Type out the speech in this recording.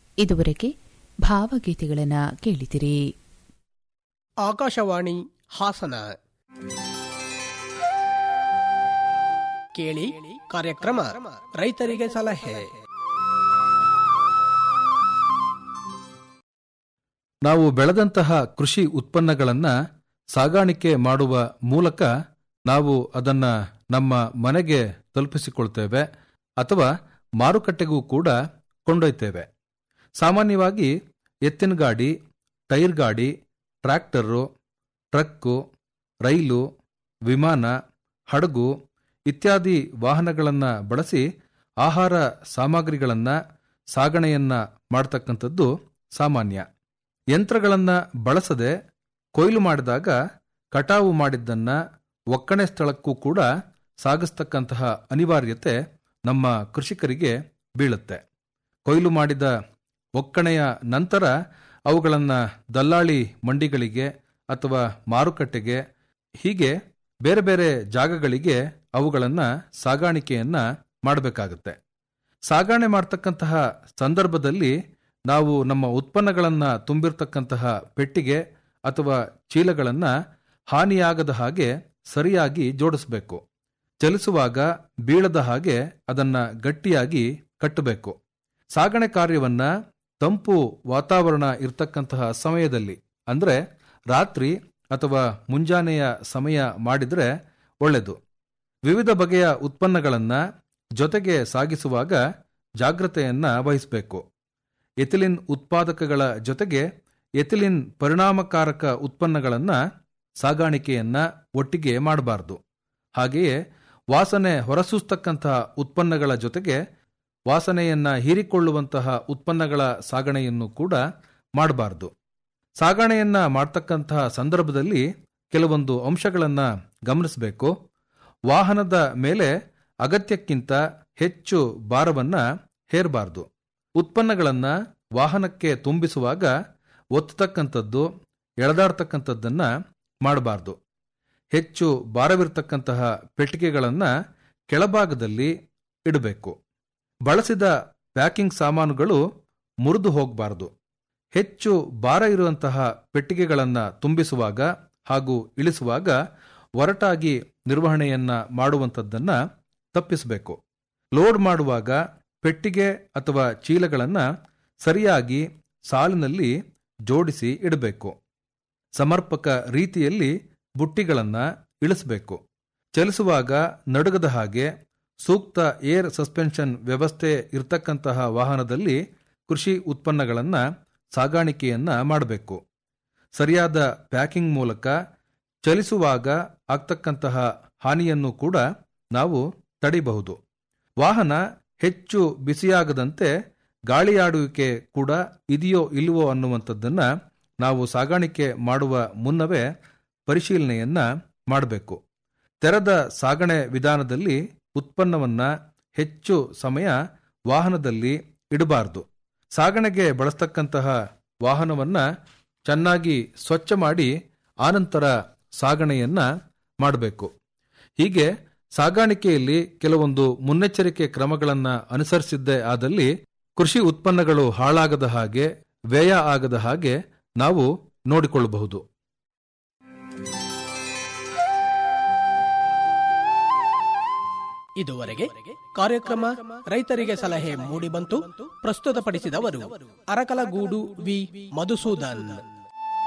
ಇದುವರೆಗೆ ಭಾವಗೀತೆಗಳನ್ನು ಕೇಳಿದಿರಿ. ಆಕಾಶವಾಣಿ ಹಾಸನ. ಕೇಳಿ ಕಾರ್ಯಕ್ರಮ ರೈತರಿಗೆ ಸಲಹೆ. ನಾವು ಬೆಳೆದಂತಹ ಕೃಷಿ ಉತ್ಪನ್ನಗಳನ್ನು ಸಾಗಾಣಿಕೆ ಮಾಡುವ ಮೂಲಕ ನಾವು ಅದನ್ನು ನಮ್ಮ ಮನೆಗೆ ತಲುಪಿಸಿಕೊಳ್ತೇವೆ ಅಥವಾ ಮಾರುಕಟ್ಟೆಗೂ ಕೂಡ ಕೊಂಡೊಯ್ತೇವೆ. ಸಾಮಾನ್ಯವಾಗಿ ಎತ್ತಿನ ಗಾಡಿ, ಟೈರ್ ಗಾಡಿ, ಟ್ರ್ಯಾಕ್ಟರು, ಟ್ರಕ್ಕು, ರೈಲು, ವಿಮಾನ, ಹಡಗು ಇತ್ಯಾದಿ ವಾಹನಗಳನ್ನು ಬಳಸಿ ಆಹಾರ ಸಾಮಗ್ರಿಗಳನ್ನು ಸಾಗಣೆಯನ್ನು ಮಾಡತಕ್ಕಂಥದ್ದು ಸಾಮಾನ್ಯ. ಯಂತ್ರಗಳನ್ನು ಬಳಸದೆ ಕೊಯ್ಲು ಮಾಡಿದಾಗ ಕಟಾವು ಮಾಡಿದ್ದನ್ನು ಒಕ್ಕಣೆ ಸ್ಥಳಕ್ಕೂ ಕೂಡ ಸಾಗಿಸ್ತಕ್ಕಂತಹ ಅನಿವಾರ್ಯತೆ ನಮ್ಮ ಕೃಷಿಕರಿಗೆ ಬೀಳುತ್ತೆ. ಕೊಯ್ಲು ಮಾಡಿದ ಒಕ್ಕಣೆಯ ನಂತರ ಅವುಗಳನ್ನು ದಲ್ಲಾಳಿ ಮಂಡಿಗಳಿಗೆ ಅಥವಾ ಮಾರುಕಟ್ಟೆಗೆ ಹೀಗೆ ಬೇರೆ ಬೇರೆ ಜಾಗಗಳಿಗೆ ಅವುಗಳನ್ನು ಸಾಗಾಣಿಕೆಯನ್ನು ಮಾಡಬೇಕಾಗುತ್ತೆ. ಸಾಗಣೆ ಮಾಡ್ತಕ್ಕಂತಹ ಸಂದರ್ಭದಲ್ಲಿ ನಾವು ನಮ್ಮ ಉತ್ಪನ್ನಗಳನ್ನು ತುಂಬಿರ್ತಕ್ಕಂತಹ ಪೆಟ್ಟಿಗೆ ಅಥವಾ ಚೀಲಗಳನ್ನು ಹಾನಿಯಾಗದ ಹಾಗೆ ಸರಿಯಾಗಿ ಜೋಡಿಸಬೇಕು. ಚಲಿಸುವಾಗ ಬೀಳದ ಹಾಗೆ ಅದನ್ನು ಗಟ್ಟಿಯಾಗಿ ಕಟ್ಟಬೇಕು. ಸಾಗಣೆ ಕಾರ್ಯವನ್ನು ತಂಪು ವಾತಾವರಣ ಇರತಕ್ಕಂತಹ ಸಮಯದಲ್ಲಿ ಅಂದರೆ ರಾತ್ರಿ ಅಥವಾ ಮುಂಜಾನೆಯ ಸಮಯ ಮಾಡಿದರೆ ಒಳ್ಳೆಯದು. ವಿವಿಧ ಬಗೆಯ ಉತ್ಪನ್ನಗಳನ್ನು ಜೊತೆಗೆ ಸಾಗಿಸುವಾಗ ಜಾಗ್ರತೆಯನ್ನು ವಹಿಸಬೇಕು. ಎಥಿಲಿನ್ ಉತ್ಪಾದಕಗಳ ಜೊತೆಗೆ ಎಥಿಲಿನ್ ಪರಿಣಾಮಕಾರಕ ಉತ್ಪನ್ನಗಳನ್ನು ಸಾಗಾಣಿಕೆಯನ್ನು ಒಟ್ಟಿಗೆ ಮಾಡಬಾರದು. ಹಾಗೆಯೇ ವಾಸನೆ ಹೊರಸೂಸ್ತಕ್ಕಂತಹ ಉತ್ಪನ್ನಗಳ ಜೊತೆಗೆ ವಾಸನೆಯನ್ನು ಹೀರಿಕೊಳ್ಳುವಂತಹ ಉತ್ಪನ್ನಗಳ ಸಾಗಣೆಯನ್ನು ಕೂಡ ಮಾಡಬಾರದು. ಸಾಗಣೆಯನ್ನು ಮಾಡ್ತಕ್ಕಂತಹ ಸಂದರ್ಭದಲ್ಲಿ ಕೆಲವೊಂದು ಅಂಶಗಳನ್ನು ಗಮನಿಸಬೇಕು. ವಾಹನದ ಮೇಲೆ ಅಗತ್ಯಕ್ಕಿಂತ ಹೆಚ್ಚು ಭಾರವನ್ನು ಹೇರಬಾರದು. ಉತ್ಪನ್ನಗಳನ್ನು ವಾಹನಕ್ಕೆ ತುಂಬಿಸುವಾಗ ಒತ್ತತಕ್ಕಂಥದ್ದು, ಎಳೆದಾಡ್ತಕ್ಕಂಥದ್ದನ್ನು ಮಾಡಬಾರದು. ಹೆಚ್ಚು ಭಾರವಿರತಕ್ಕಂತಹ ಪೆಟ್ಟಿಗೆಗಳನ್ನು ಕೆಳಭಾಗದಲ್ಲಿ ಇಡಬೇಕು. ಬಳಸಿದ ಪ್ಯಾಕಿಂಗ್ ಸಾಮಾನುಗಳು ಮುರಿದು ಹೋಗಬಾರದು. ಹೆಚ್ಚು ಭಾರ ಇರುವಂತಹ ಪೆಟ್ಟಿಗೆಗಳನ್ನು ತುಂಬಿಸುವಾಗ ಹಾಗೂ ಇಳಿಸುವಾಗ ಒರಟಾಗಿ ನಿರ್ವಹಣೆಯನ್ನು ಮಾಡುವಂಥದ್ದನ್ನು ತಪ್ಪಿಸಬೇಕು. ಲೋಡ್ ಮಾಡುವಾಗ ಪೆಟ್ಟಿಗೆ ಅಥವಾ ಚೀಲಗಳನ್ನು ಸರಿಯಾಗಿ ಸಾಲಿನಲ್ಲಿ ಜೋಡಿಸಿ ಇಡಬೇಕು. ಸಮರ್ಪಕ ರೀತಿಯಲ್ಲಿ ಬುಟ್ಟಿಗಳನ್ನು ಇಳಿಸಬೇಕು. ಚಲಿಸುವಾಗ ನಡುಗದ ಹಾಗೆ ಸೂಕ್ತ ಏರ್ ಸಸ್ಪೆನ್ಷನ್ ವ್ಯವಸ್ಥೆ ಇರತಕ್ಕಂತಹ ವಾಹನದಲ್ಲಿ ಕೃಷಿ ಉತ್ಪನ್ನಗಳನ್ನು ಸಾಗಾಣಿಕೆಯನ್ನು ಮಾಡಬೇಕು. ಸರಿಯಾದ ಪ್ಯಾಕಿಂಗ್ ಮೂಲಕ ಚಲಿಸುವಾಗ ಆಗ್ತಕ್ಕಂತಹ ಹಾನಿಯನ್ನು ಕೂಡ ನಾವು ತಡೆಯಬಹುದು. ವಾಹನ ಹೆಚ್ಚು ಬಿಸಿಯಾಗದಂತೆ ಗಾಳಿಯಾಡುವಿಕೆ ಕೂಡ ಇದೆಯೋ ಇಲ್ಲವೋ ಅನ್ನುವಂಥದ್ದನ್ನು ನಾವು ಸಾಗಾಣಿಕೆ ಮಾಡುವ ಮುನ್ನವೇ ಪರಿಶೀಲನೆಯನ್ನು ಮಾಡಬೇಕು. ತೆರೆದ ಸಾಗಣೆ ವಿಧಾನದಲ್ಲಿ ಉತ್ಪನ್ನವನ್ನು ಹೆಚ್ಚು ಸಮಯ ವಾಹನದಲ್ಲಿ ಇಡಬಾರದು. ಸಾಗಣೆಗೆ ಬಳಸ್ತಕ್ಕಂತಹ ವಾಹನವನ್ನು ಚೆನ್ನಾಗಿ ಸ್ವಚ್ಛ ಮಾಡಿ ಆನಂತರ ಸಾಗಣೆಯನ್ನು ಮಾಡಬೇಕು. ಹೀಗೆ ಸಾಗಾಣಿಕೆಯಲ್ಲಿ ಕೆಲವೊಂದು ಮುನ್ನೆಚ್ಚರಿಕೆ ಕ್ರಮಗಳನ್ನು ಅನುಸರಿಸಿದ್ದೇ ಆದಲ್ಲಿ ಕೃಷಿ ಉತ್ಪನ್ನಗಳು ಹಾಳಾಗದ ಹಾಗೆ, ವ್ಯಯ ಆಗದ ಹಾಗೆ ನಾವು ನೋಡಿಕೊಳ್ಳಬಹುದು. ಇದುವರೆಗೆ ಕಾರ್ಯಕ್ರಮ ರೈತರಿಗೆ ಸಲಹೆ ಮೂಡಿಬಂತು. ಪ್ರಸ್ತುತಪಡಿಸಿದವರು ಅರಕಲಗೂಡು ವಿ ಮಧುಸೂದನ್.